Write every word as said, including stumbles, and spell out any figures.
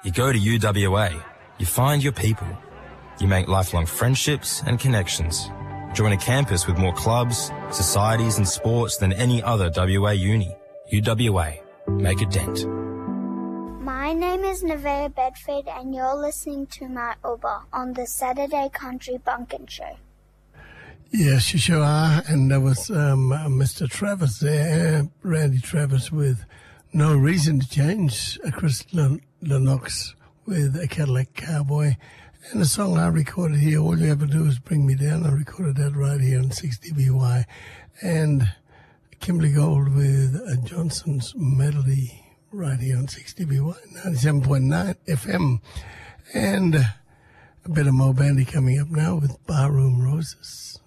You go to U W A, you find your people. You make lifelong friendships and connections. Join a campus with more clubs, societies and sports than any other W A uni. U W A. Make a dent. My name is Nevaeh Bedford and you're listening to my Uber on the Saturday Country Bunkin Show. Yes, you sure are. And that was um, Mister Travis there, Randy Travis with No Reason to Change, Chris Lennox with A Cadillac Cowboy. And the song I recorded here, All You Ever Do Is Bring Me Down. I recorded that right here on six D B Y. And Kimberly Gold with uh, Johnson's Melody right here on six D B Y, ninety-seven point nine F M. And uh, a bit of Mo Bandy coming up now with Barroom Roses.